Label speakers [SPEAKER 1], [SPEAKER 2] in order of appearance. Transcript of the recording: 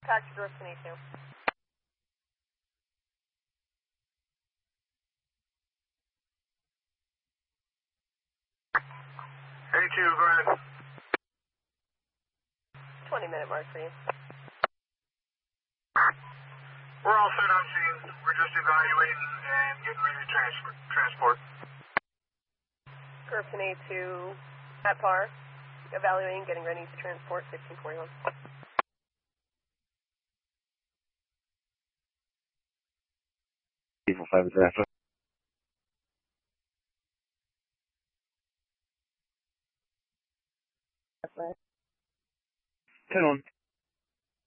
[SPEAKER 1] Taxi Griffin 82.
[SPEAKER 2] 82, go ahead.
[SPEAKER 1] 20-minute mark for you.
[SPEAKER 2] We're all set on scene. We're just evaluating and getting ready to transport.
[SPEAKER 1] Griffin 82 at par. Evaluating, getting ready to transport 1541.
[SPEAKER 3] Diesel 5 is after. 10-1.